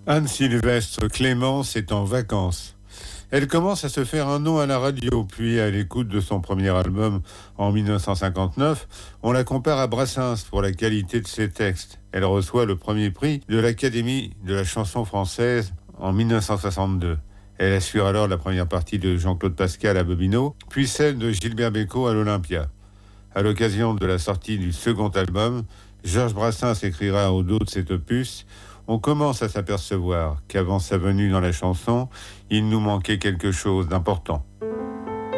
Anne-Sylvestre Clémence est en vacances. Elle commence à se faire un nom à la radio, puis à l'écoute de son premier album en 1959, on la compare à Brassens pour la qualité de ses textes. Elle reçoit le premier prix de l'Académie de la chanson française en 1962. Elle assure alors la première partie de Jean-Claude Pascal à Bobino, puis celle de Gilbert Bécaud à l'Olympia. À l'occasion de la sortie du second album, Georges Brassens écrira au dos de cet opus: on commence à s'apercevoir qu'avant sa venue dans la chanson, il nous manquait quelque chose d'important.